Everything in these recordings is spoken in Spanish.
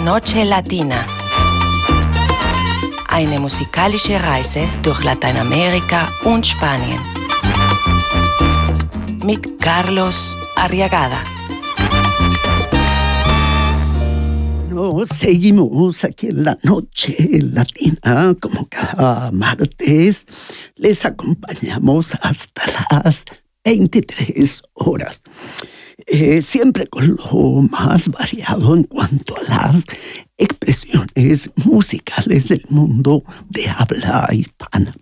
Noche Latina. Eine musikalische Reise durch Lateinamerika und Spanien. Mit Carlos Arriagada. Nos seguimos aquí en la Noche Latina, como cada martes. Les acompañamos hasta las 23 horas. Siempre con lo más variado en cuanto a las expresiones musicales del mundo de habla hispana.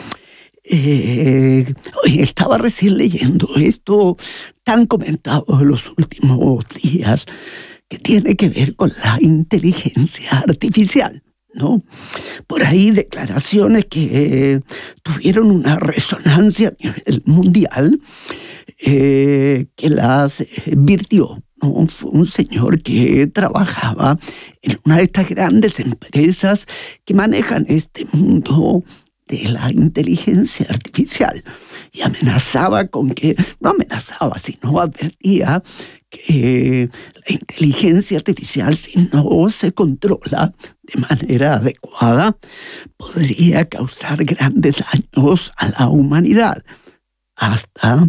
Hoy estaba recién leyendo esto tan comentado en los últimos días, que tiene que ver con la inteligencia artificial, ¿no? Por ahí declaraciones que tuvieron una resonancia a nivel mundial, que las virtió, ¿no? Fue un señor que trabajaba en una de estas grandes empresas que manejan este mundo de la inteligencia artificial, y amenazaba con que, no amenazaba, sino advertía que la inteligencia artificial, si no se controla de manera adecuada, podría causar grandes daños a la humanidad, hasta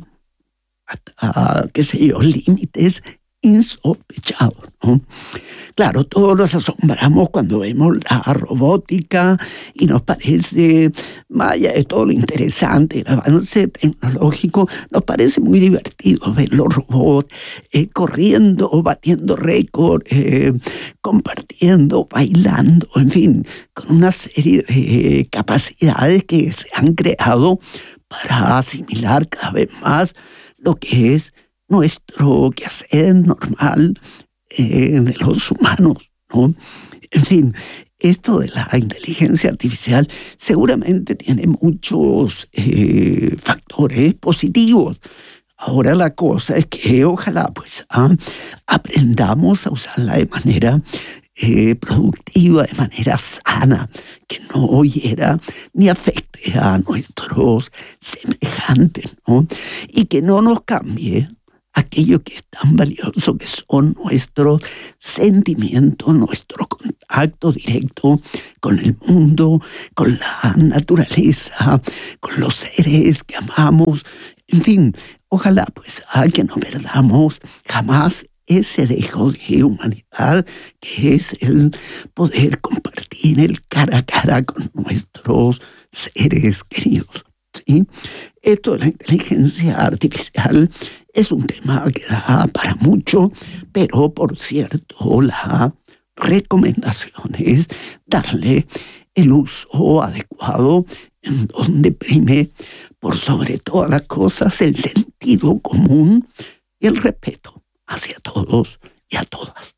qué sé yo, límites insospechados, ¿no? Claro, todos nos asombramos cuando vemos la robótica y nos parece, vaya, de todo lo interesante, el avance tecnológico, nos parece muy divertido ver los robots corriendo, batiendo récord, compartiendo, bailando, en fin, con una serie de capacidades que se han creado para asimilar cada vez más lo que es nuestro quehacer normal de los humanos, ¿no? En fin, esto de la inteligencia artificial seguramente tiene muchos factores positivos. Ahora la cosa es que ojalá pues aprendamos a usarla de manera productiva, de manera sana, que no hiera ni afecte a nuestros semejantes, ¿no? Y que no nos cambie aquello que es tan valioso, que son nuestros sentimientos, nuestro contacto directo con el mundo, con la naturaleza, con los seres que amamos. En fin, ojalá pues que no perdamos jamás ese dejo de humanidad que es el poder compartir el cara a cara con nuestros seres queridos, ¿sí? Esto de la inteligencia artificial es un tema que da para mucho, pero por cierto, la recomendación es darle el uso adecuado, en donde prime por sobre todas las cosas el sentido común y el respeto hacia todos y a todas.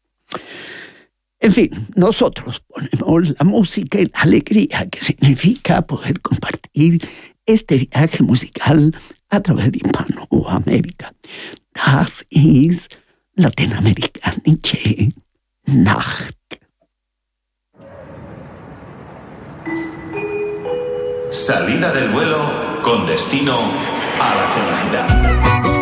En fin, nosotros ponemos la música y la alegría que significa poder compartir este viaje musical a través de Hispanoamérica. Das ist Lateinamerikanische Nacht. Salida del vuelo con destino a la felicidad.